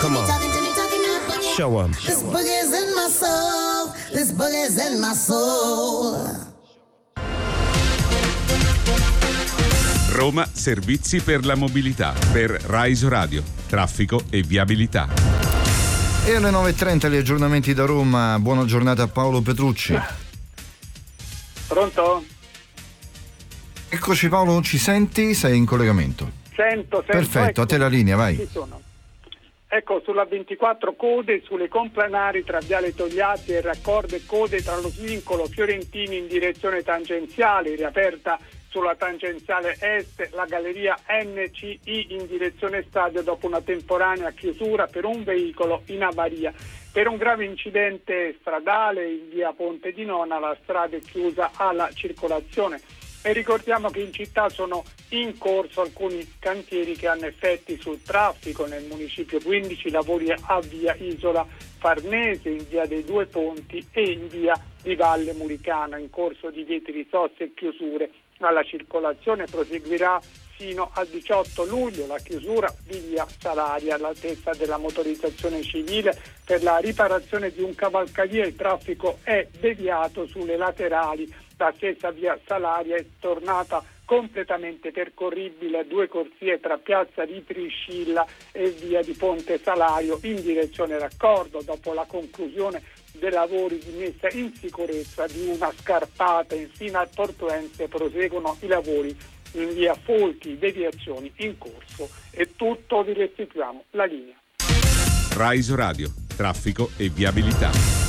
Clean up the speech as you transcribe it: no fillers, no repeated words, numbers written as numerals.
Come on. Show 'em. This boogie's in my soul. This boogie's in my soul. Roma, servizi per la mobilità. Per Rise Radio, traffico e viabilità. E alle 9.30 gli aggiornamenti da Roma. Buona giornata a Paolo Petrucci. Pronto? Eccoci Paolo, ci senti? Sei in collegamento? Sento. Perfetto, ecco, a te la linea, vai. Ci sono. Ecco, sulla 24 code sulle complanari tra Viale Togliatti e raccordo e code tra lo svincolo Fiorentini in direzione tangenziale, riaperta sulla tangenziale est la galleria NCI in direzione stadio dopo una temporanea chiusura per un veicolo in avaria. Per un grave incidente stradale in via Ponte di Nona la strada è chiusa alla circolazione. E ricordiamo che in città sono in corso alcuni cantieri che hanno effetti sul traffico nel municipio, 15 lavori a via Isola Farnese, in via dei Due Ponti e in via di Valle Muricana, in corso divieti di soste e chiusure alla circolazione. Proseguirà fino al 18 luglio la chiusura di via Salaria all'altezza della motorizzazione civile per la riparazione di un cavalcavia. Il traffico è deviato sulle laterali. La stessa via Salaria è tornata completamente percorribile, 2 corsie tra piazza di Priscilla e via di Ponte Salario in direzione raccordo dopo la conclusione dei lavori di messa in sicurezza di una scarpata. Infine al Portuense proseguono i lavori in via Folchi, deviazioni in corso. È tutto, vi restituiamo la linea. Rise Radio, traffico e viabilità.